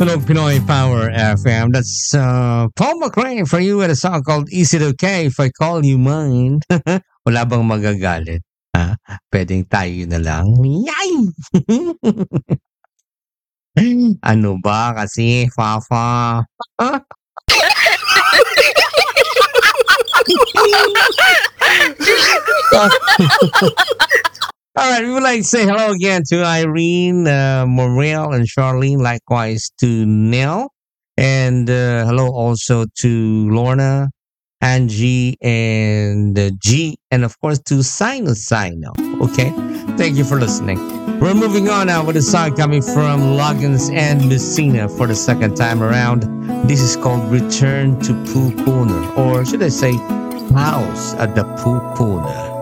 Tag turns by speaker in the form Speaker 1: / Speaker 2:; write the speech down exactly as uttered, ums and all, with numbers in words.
Speaker 1: Hello, Pinoy Power F M. That's uh, Paul McRae for you at a song called Is It Okay If I Call You Mine? Wala bang magagalit? Ha? Pwedeng tayo na lang. Yay! Ano ba kasi, Fafa? All right, we would like to say hello again to Irene, uh, Morel, and Charlene. Likewise to Nell. And uh, hello also to Lorna, Angie, and uh, G. And of course to Sino Sino. Okay? Thank you for listening. We're moving on now with a song coming from Loggins and Messina for the second time around. This is called Return to Poo Pooner. Or should I say, House at the Poo Pooner.